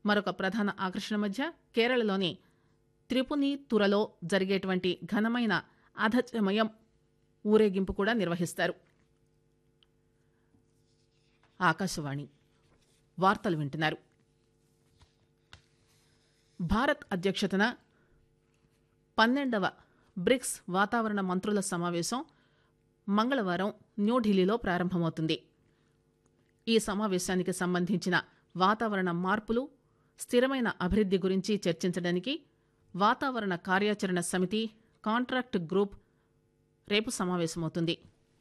మరొక ప్రధాన ఆకర్షణ మధ్య కేరళలోని త్రిపునితురలో జరిగేటువంటి ఘనమైన అధచమయం ఊరేగింపు కూడా నిర్వహిస్తారు. ఆకాశవాణి వార్తలు వింటున్నారు. భారత్ అధ్యక్షతన 12వ బ్రిక్స్ వాతావరణ మంత్రుల సమావేశం మంగళవారం న్యూఢిల్లీలో ప్రారంభమవుతుంది. ఈ సమావేశానికి సంబంధించిన వాతావరణ మార్పులు, స్థిరమైన అభివృద్ది గురించి చర్చించడానికి వాతావరణ కార్యాచరణ సమితి కాంట్రాక్ట్ గ్రూప్ రేపు సమావేశమవుతుంది.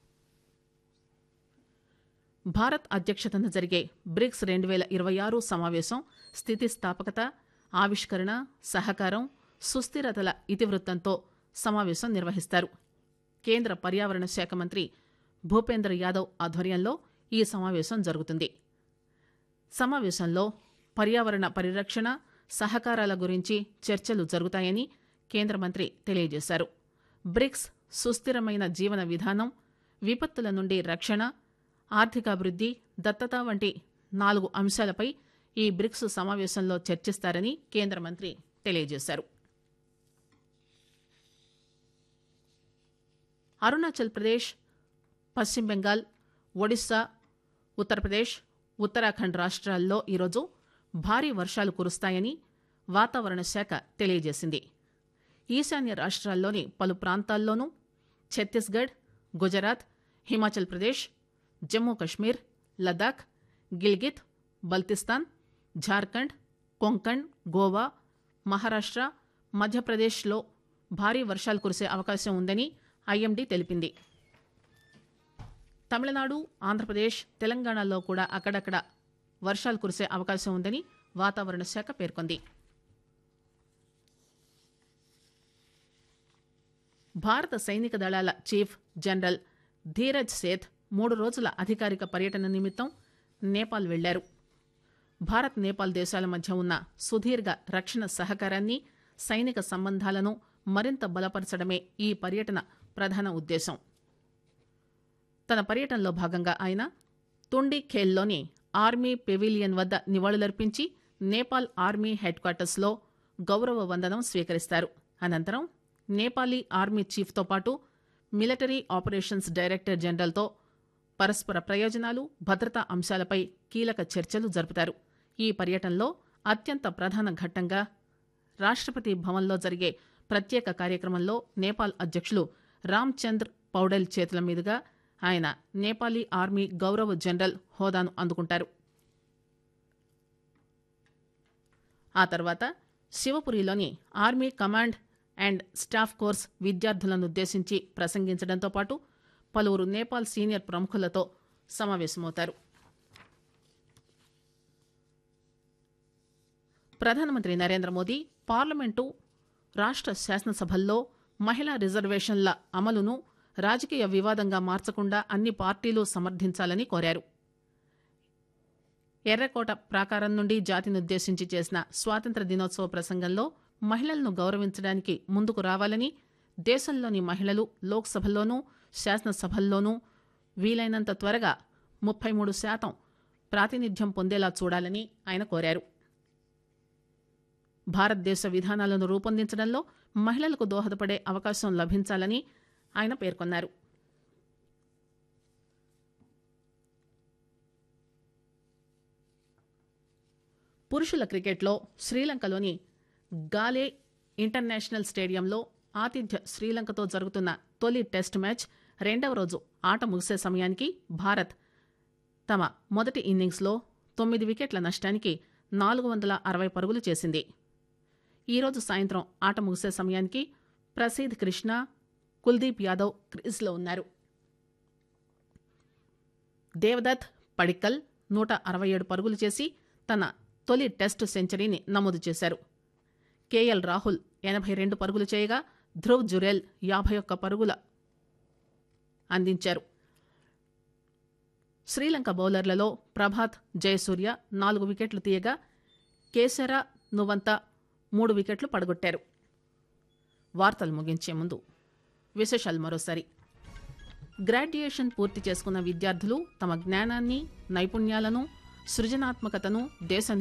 భారత్ అధ్యక్షతన జరిగే బ్రిక్స్ 2026 సమావేశం స్థితిస్థాపకత, ఆవిష్కరణ, సహకారం, సుస్థిరతల ఇతివృత్తంతో సమావేశం నిర్వహిస్తారు. కేంద్ర పర్యావరణ శాఖ మంత్రి భూపేంద్ర యాదవ్ ఆధ్వర్యంలో ఈ సమావేశం జరుగుతుంది. సమావేశంలో పర్యావరణ పరిరక్షణ, సహకారాల గురించి చర్చలు జరుగుతాయని కేంద్ర మంత్రి తెలియజేశారు. బ్రిక్స్ సుస్థిరమైన జీవన విధానం, విపత్తుల నుండి రక్షణ, ఆర్థికాభివృద్ది, దత్తత వంటి 4 అంశాలపై ఈ బ్రిక్స్ సమావేశంలో చర్చిస్తారని కేంద్ర మంత్రి తెలియజేశారు. అరుణాచల్ ప్రదేశ్, పశ్చిమ బెంగాల్, ఒడిశా, ఉత్తరప్రదేశ్, ఉత్తరాఖండ్ రాష్ట్రాల్లో ఈరోజు భారీ వర్షాలు కురుస్తాయని వాతావరణ శాఖ తెలియజేసింది. ఈశాన్య రాష్ట్రాల్లోని పలు ప్రాంతాల్లోనూ, ఛత్తీస్గఢ్, గుజరాత్, హిమాచల్ ప్రదేశ్, జమ్మూ కశ్మీర్, లదాఖ్, గిల్గిత్, బల్తిస్తాన్, ఝార్ఖండ్, కొంకణ్, గోవా, మహారాష్ట్ర, మధ్యప్రదేశ్లో భారీ వర్షాలు కురిసే అవకాశం ఉందని ఐఎండీ తెలిపింది. తమిళనాడు, ఆంధ్రప్రదేశ్, తెలంగాణలో కూడా అక్కడక్కడ వర్షాలు కురిసే అవకాశం ఉందని వాతావరణ శాఖ పేర్కొంది. భారత సైనిక దళాల చీఫ్ జనరల్ ధీరజ్ సేథ్ 3 రోజుల అధికారిక పర్యటన నిమిత్తం నేపాల్ వెళ్లారు. భారత్, నేపాల్ దేశాల మధ్య ఉన్న సుదీర్ఘ రక్షణ సహకారాన్ని, సైనిక సంబంధాలను మరింత బలపరచడమే ఈ పర్యటన ప్రధాన ఉద్దేశం. తన పర్యటనలో భాగంగా ఆయన తుండిఖేల్లోని ఆర్మీ పెవిలియన్ వద్ద నివాళులర్పించి నేపాల్ ఆర్మీ హెడ్ క్వార్టర్స్లో గౌరవ వందనం స్వీకరిస్తారు. అనంతరం నేపాలీ ఆర్మీ చీఫ్తో పాటు మిలిటరీ ఆపరేషన్స్ డైరెక్టర్ జనరల్తో పరస్పర ప్రయోజనాలు, భద్రతా అంశాలపై కీలక చర్చలు జరుపుతారు. ఈ పర్యటనలో అత్యంత ప్రధాన ఘట్టంగా రాష్ట్రపతి భవన్లో జరిగే ప్రత్యేక కార్యక్రమంలో నేపాల్ అధ్యక్షులు రామ్చంద్ర్ పౌడెల్ చేతుల మీదుగా ఆయన నేపాలీ ఆర్మీ గౌరవ జనరల్ హోదాను అందుకుంటారు. ఆ తర్వాత శివపురిలోని army command and staff course విద్యార్థులనుద్దేశించి ప్రసంగించడంతో పాటు పలువురు నేపాల్ సీనియర్ ప్రముఖులతో సమావేశమవుతారు. ప్రధానమంత్రి నరేంద్ర మోదీ పార్లమెంటు, రాష్ట్ర శాసనసభల్లో మహిళా రిజర్వేషన్ల అమలును రాజకీయ వివాదంగా మార్చకుండా అన్ని పార్టీలు సమర్థించాలని కోరారు. ఎర్రకోట ప్రాకారం నుండి జాతినుద్దేశించి చేసిన స్వాతంత్ర దినోత్సవ ప్రసంగంలో మహిళలను గౌరవించడానికి ముందుకు రావాలని, దేశంలోని మహిళలు లోక్సభల్లోనూ, శాసనసభల్లోనూ వీలైనంత త్వరగా 33% ప్రాతినిధ్యం పొందేలా చూడాలని ఆయన కోరారు. భారతదేశ విధానాలను రూపొందించడంలో మహిళలకు దోహదపడే అవకాశం లభించాలని ఆయన పేర్కొన్నారు. పురుషుల క్రికెట్లో శ్రీలంకలోని గాలే ఇంటర్నేషనల్ స్టేడియంలో ఆతిథ్య శ్రీలంకతో జరుగుతున్న తొలి టెస్ట్ మ్యాచ్ 2వ రోజు ఆట ముగిసే సమయానికి భారత్ తమ మొదటి ఇన్నింగ్స్లో 9 వికెట్ల నష్టానికి 460 పరుగులు చేసింది. ఈరోజు సాయంత్రం ఆట ముగిసే సమయానికి ప్రసిద్ కృష్ణ, కుల్దీప్ యాదవ్ క్రీజ్లో ఉన్నారు. దేవదత్ పడిక్కల్ 167 పరుగులు చేసి తన తొలి టెస్టు సెంచరీని నమోదు చేశారు. కేఎల్ రాహుల్ 82 పరుగులు చేయగా ధ్రువ్ జురేల్ 51 పరుగుల అందించారు. శ్రీలంక బౌలర్లలో ప్రభాత్ జయసూర్య 4 వికెట్లు తీయగా కేసర నువంత 3 వికెట్లు పడగొట్టారు. వార్తలు ముగించే ముందు విశేషాలు మరోసారి. గ్రాడ్యుయేషన్ పూర్తి చేసుకున్న విద్యార్థులు తమ జ్ఞానాన్ని, నైపుణ్యాలను, సృజనాత్మకతను దేశ